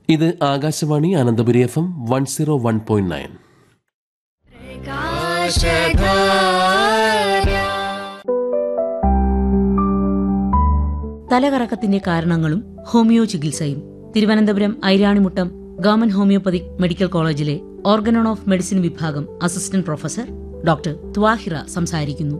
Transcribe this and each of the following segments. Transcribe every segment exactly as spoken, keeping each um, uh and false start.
ഇത് Akashvani Ananthapuri F M one zero one point nine. തലകറക്കത്തിന്റെ കാരണങ്ങളും homeo ചികിത്സയും. Thiruvananthapuram Iranimuttam government homoeopathic medical കോളേജിലെ ഓർഗനോൺ ഓഫ് മെഡിസിൻ വിഭാഗം അസിസ്റ്റന്റ് പ്രൊഫസർ ഡോക്ടർ ത്വാഹിറ സംസാരിക്കുന്നു.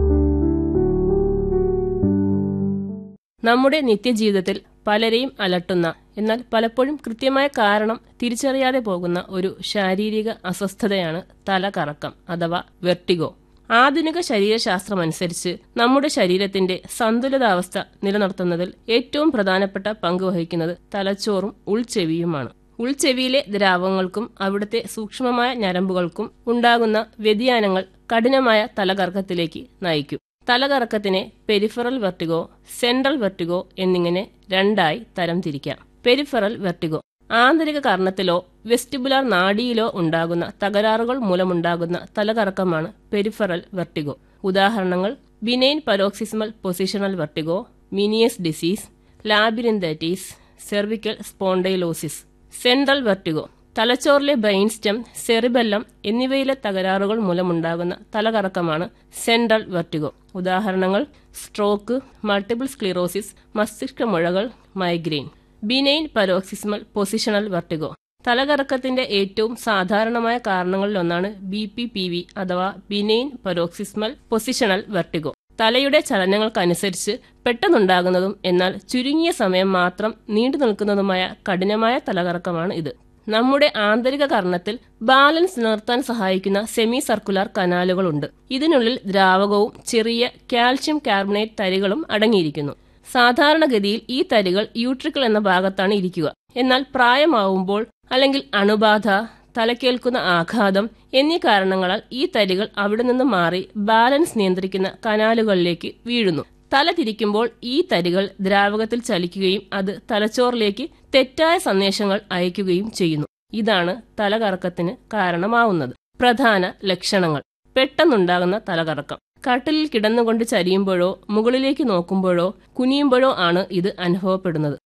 നമ്മുടെ നിത്യജീവിതത്തിൽ പലരെയും അലട്ടുന്ന, എന്നാൽ പലപ്പോഴും കൃത്യമായ കാരണം തിരിച്ചറിയാതെ പോകുന്ന ഒരു ശാരീരിക അസ്വസ്ഥതയാണ് തലകറക്കം അഥവാ വെർട്ടിഗോ. ആധുനിക ശരീരശാസ്ത്രമനുസരിച്ച് നമ്മുടെ ശരീരത്തിന്റെ സന്തുലിതാവസ്ഥ നിലനിർത്തുന്നതിൽ ഏറ്റവും പ്രധാനപ്പെട്ട പങ്ക് വഹിക്കുന്നത് തലച്ചോറും ഉൾച്ചെവിയുമാണ്. ഉൾച്ചെവിയിലെ ദ്രാവകങ്ങൾക്കും അവിടുത്തെ സൂക്ഷ്മമായ ഞരമ്പുകൾക്കും ഉണ്ടാകുന്ന വ്യതിയാനങ്ങൾ കഠിനമായ തലകറക്കത്തിലേക്ക് നയിക്കും. തലകറക്കത്തിനെ പെരിഫറൽ വെർട്ടിഗോ, സെൻട്രൽ വെർട്ടിഗോ എന്നിങ്ങനെ രണ്ടായി തരംതിരിക്കാം. പെരിഫറൽ വെർട്ടിഗോ ആന്തരിക കർണത്തിലോ വെസ്റ്റിബുലാർ നാഡിയിലോ ഉണ്ടാകുന്ന തകരാറുകൾ മൂലമുണ്ടാകുന്ന തലകറക്കമാണ് പെരിഫറൽ വെർട്ടിഗോ. ഉദാഹരണങ്ങൾ: benign paroxysmal positional vertigo, Ménière's disease, ലാബിരിന്തൈറ്റിസ്, cervical spondylosis. Central vertigo തലച്ചോറിലെ ബ്രെയിൻ സ്റ്റെം, സെറിബെല്ലം എന്നിവയിലെ തകരാറുകൾ മൂലമുണ്ടാകുന്ന തലകറക്കമാണ് സെൻട്രൽ വെർട്ടിഗോ. ഉദാഹരണങ്ങൾ: സ്ട്രോക്ക്, മൾട്ടിപ്പിൾ സ്ക്ലിറോസിസ്, മസ്തിഷ്ക മുഴകൾ, migraine. Benign paroxysmal positional vertigo തലകറക്കത്തിന്റെ ഏറ്റവും സാധാരണമായ കാരണങ്ങളിലൊന്നാണ് ബി പി പി വി അഥവാ ബിനൈൻ പരോക്സിസ്മൽ പൊസിഷണൽ വെർട്ടിഗോ. തലയുടെ ചലനങ്ങൾക്കനുസരിച്ച് പെട്ടെന്നുണ്ടാകുന്നതും എന്നാൽ ചുരുങ്ങിയ സമയം മാത്രം നീണ്ടു നിൽക്കുന്നതുമായ കഠിനമായ തലകറക്കമാണ് ഇത്. നമ്മുടെ ആന്തരിക കർണത്തിൽ ബാലൻസ് നിലനിർത്താൻ സഹായിക്കുന്ന സെമി സർക്കുലർ കനാലുകളുണ്ട്. ഇതിനുള്ളിൽ ദ്രാവകവും ചെറിയ കാൽഷ്യം കാർബണേറ്റ് തരികളും അടങ്ങിയിരിക്കുന്നു. സാധാരണഗതിയിൽ ഈ തരികൾ യൂട്രിക്കിൾ എന്ന ഭാഗത്താണ് ഇരിക്കുക. എന്നാൽ പ്രായമാവുമ്പോൾ അല്ലെങ്കിൽ അണുബാധ, തലക്കേൽക്കുന്ന ആഘാതം എന്നീ കാരണങ്ങളാൽ ഈ തരികൾ അവിടെ നിന്ന് മാറി ബാലൻസ് നിയന്ത്രിക്കുന്ന കനാലുകളിലേക്ക് വീഴുന്നു. തല തിരിക്കുമ്പോൾ ഈ തരികൾ ദ്രാവകത്തിൽ ചലിക്കുകയും അത് തലച്ചോറിലേക്ക് തെറ്റായ സന്ദേശങ്ങൾ അയക്കുകയും ചെയ്യുന്നു. ഇതാണ് തലകറക്കത്തിന് കാരണമാവുന്നത്. പ്രധാന ലക്ഷണങ്ങൾ: പെട്ടെന്നുണ്ടാകുന്ന തലകറക്കം. കട്ടിലിൽ കിടന്നുകൊണ്ട് ചരിയുമ്പോഴോ മുകളിലേക്ക് നോക്കുമ്പോഴോ കുനിയുമ്പോഴോ ആണ് ഇത് അനുഭവപ്പെടുന്നത്.